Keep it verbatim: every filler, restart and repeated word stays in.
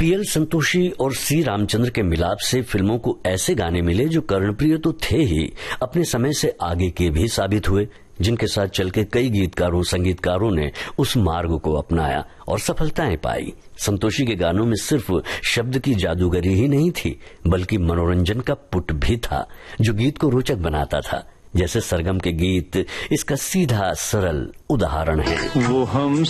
PL Santoshi और सी रामचंद्र के मिलाप से फिल्मों को ऐसे गाने मिले जो कर्णप्रिय तो थे ही, अपने समय से आगे के भी साबित हुए, जिनके साथ चल के कई गीतकारों संगीतकारों ने उस मार्ग को अपनाया और सफलताएं पाई। संतोषी के गानों में सिर्फ शब्द की जादूगरी ही नहीं थी, बल्कि मनोरंजन का पुट भी था जो गीत को रोचक बनाता था। जैसे सरगम के गीत इसका सीधा सरल उदाहरण है। वो हम